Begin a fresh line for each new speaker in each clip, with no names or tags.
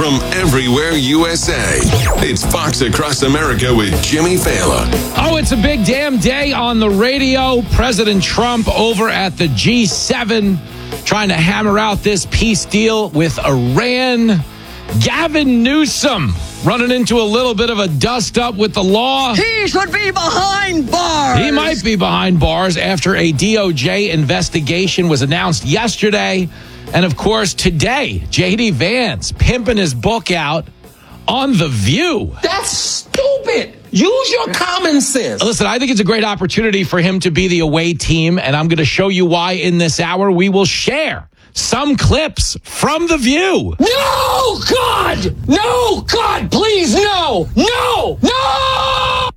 from everywhere USA. It's Fox Across America with Jimmy Fallon.
Oh, it's a big damn day on the radio. President Trump over at the G7 trying to hammer out this peace deal with Iran. Gavin Newsom running into a little bit of a dust-up with the law.
He should be behind bars.
He might be behind bars after a DOJ investigation was announced yesterday. And, of course, today, J.D. Vance pimping his book out on The View.
That's stupid. Use your common sense.
Listen, I think it's a great opportunity for him to be the away team, and I'm going to show you why in this hour. We will share some clips from The View.
No, God! No, God, please, no! No! No!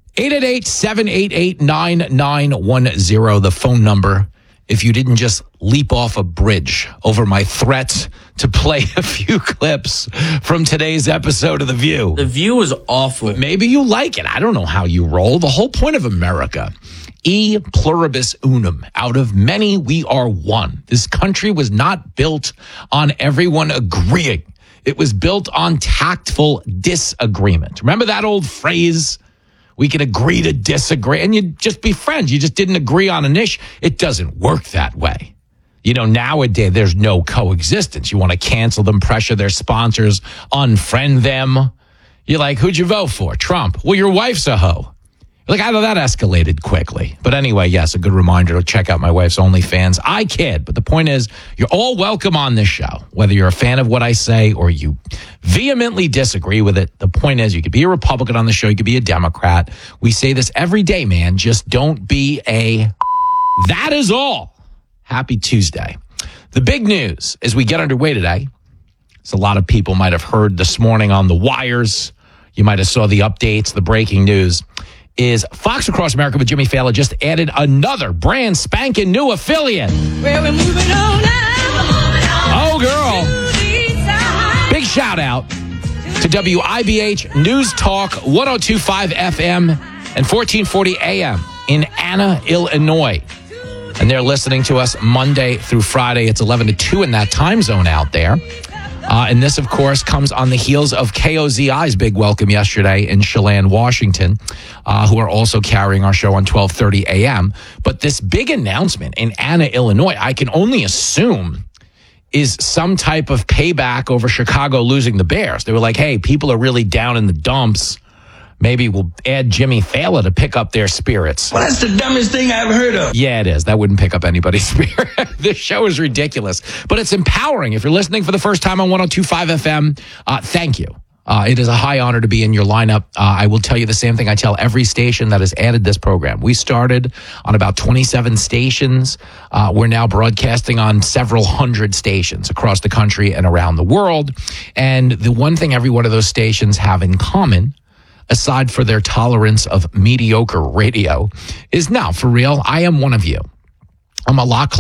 888-788-9910, the phone number. If you didn't just leap off a bridge over my threat to play a few clips from today's episode of The View.
The View is awful.
Maybe you like it. I don't know how you roll. The whole point of America, e pluribus unum. Out of many, we are one. This country was not built on everyone agreeing. It was built on tactful disagreement. Remember that old phrase? We can agree to disagree, and you just be friends. You just didn't agree on an issue. It doesn't work that way. You know, nowadays, there's no coexistence. You want to cancel them, pressure their sponsors, unfriend them. You're like, who'd you vote for? Trump. Well, your wife's a hoe. Like, I know that escalated quickly. But anyway, yes, a good reminder to check out my wife's OnlyFans. I kid, but the point is, you're all welcome on this show. Whether you're a fan of what I say or you vehemently disagree with it, the point is, you could be a Republican on the show, you could be a Democrat. We say this every day, man. Just don't be a... That is all. Happy Tuesday. The big news as we get underway today, as a lot of people might have heard this morning on the wires, you might have saw the updates, the breaking news, is Fox Across America with Jimmy Fallon just added another brand spanking new affiliate.
Well, we're moving on now.
Oh, girl. Big shout out to WIBH News Talk 102.5 FM and 1440 AM in Anna, Illinois. And they're listening to us Monday through Friday. It's 11 to 2 in that time zone out there. And this, of course, comes on the heels of KOZI's big welcome yesterday in Chelan, Washington, who are also carrying our show on 1230 a.m. But this big announcement in Anna, Illinois, I can only assume is some type of payback over Chicago losing the Bears. They were like, hey, people are really down in the dumps. Maybe we'll add Jimmy Fallon to pick up their spirits.
Well, that's the dumbest thing I've heard of.
Yeah, it is. That wouldn't pick up anybody's spirit. This show is ridiculous, but it's empowering. If you're listening for the first time on 102.5 FM, thank you. It is a high honor to be in your lineup. I will tell you the same thing I tell every station that has added this program. We started on about 27 stations. We're now broadcasting on several hundred stations across the country and around the world. And the one thing every one of those stations have in common, aside for their tolerance of mediocre radio, is now, for real, I am one of you. I'm a lot